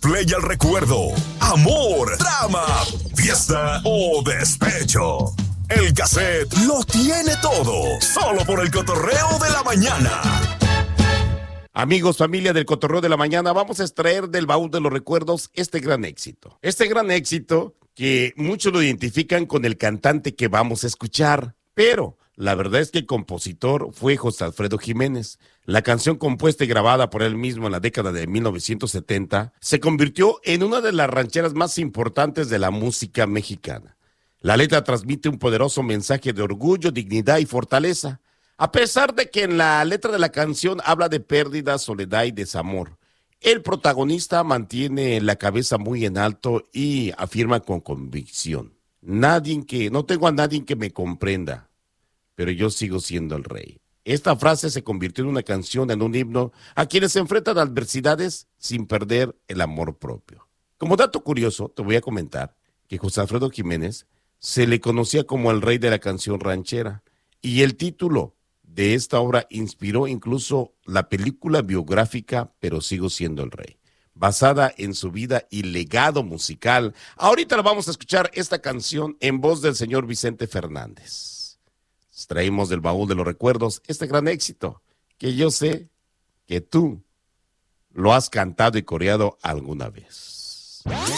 play al recuerdo, amor, drama, fiesta o despecho. El cassette lo tiene todo, solo por el cotorreo de la mañana. Amigos, familia del Cotorreo de la Mañana, vamos a extraer del baúl de los recuerdos este gran éxito. Este gran éxito que muchos lo identifican con el cantante que vamos a escuchar, pero la verdad es que el compositor fue José Alfredo Jiménez. La canción compuesta y grabada por él mismo en la década de 1970 se convirtió en una de las rancheras más importantes de la música mexicana. La letra transmite un poderoso mensaje de orgullo, dignidad y fortaleza. A pesar de que en la letra de la canción habla de pérdida, soledad y desamor, el protagonista mantiene la cabeza muy en alto y afirma con convicción: no tengo a nadie que me comprenda, pero yo sigo siendo el rey. Esta frase se convirtió en una canción, en un himno a quienes se enfrentan a adversidades sin perder el amor propio. Como dato curioso, te voy a comentar que José Alfredo Jiménez se le conocía como el rey de la canción ranchera, y el título de esta obra inspiró incluso la película biográfica Pero sigo siendo el rey, basada en su vida y legado musical. Ahorita la vamos a escuchar esta canción en voz del señor Vicente Fernández. Traímos del baúl de los recuerdos este gran éxito que yo sé que tú lo has cantado y coreado alguna vez.